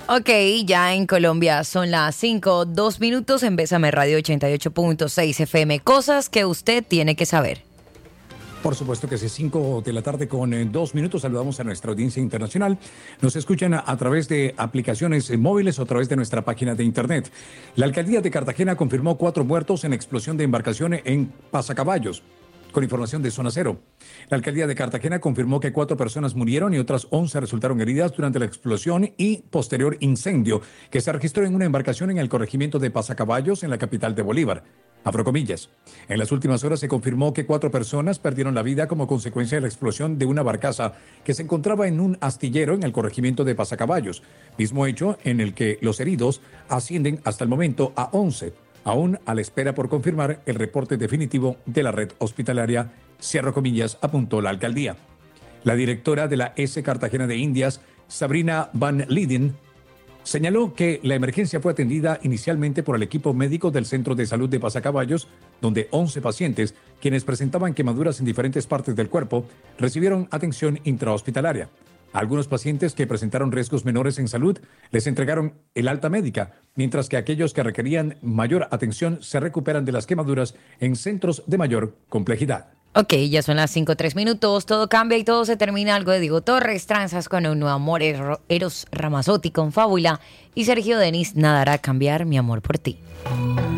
Ok, ya en Colombia son las 5:02 en Bésame Radio 88.6 FM. Cosas que usted tiene que saber. Por supuesto que es 5 de la tarde con 2 minutos. Saludamos a nuestra audiencia internacional. Nos escuchan a través de aplicaciones móviles o a través de nuestra página de internet. La alcaldía de Cartagena confirmó 4 muertos en explosión de embarcación en Pasacaballos. Con información de Zona Cero. La alcaldía de Cartagena confirmó que 4 personas murieron y otras 11 resultaron heridas durante la explosión y posterior incendio que se registró en una embarcación en el corregimiento de Pasacaballos, en la capital de Bolívar. Abro comillas. En las últimas horas se confirmó que 4 personas perdieron la vida como consecuencia de la explosión de una barcaza que se encontraba en un astillero en el corregimiento de Pasacaballos, mismo hecho en el que los heridos ascienden hasta el momento a 11. Aún a la espera por confirmar el reporte definitivo de la red hospitalaria, cierro comillas, apuntó la alcaldía. La directora de la S. Cartagena de Indias, Sabrina Van Lieden, señaló que la emergencia fue atendida inicialmente por el equipo médico del Centro de Salud de Pasacaballos, donde 11 pacientes, quienes presentaban quemaduras en diferentes partes del cuerpo, recibieron atención intrahospitalaria. A algunos pacientes que presentaron riesgos menores en salud les entregaron el alta médica, mientras que aquellos que requerían mayor atención se recuperan de las quemaduras en centros de mayor complejidad. Ok, ya son las 5:03. Todo cambia y todo se termina. Algo de Diego Torres, Tranzas con Un Nuevo Amor, Eros Ramazzotti con Fábula y Sergio Denis, Nada hará cambiar mi amor por ti.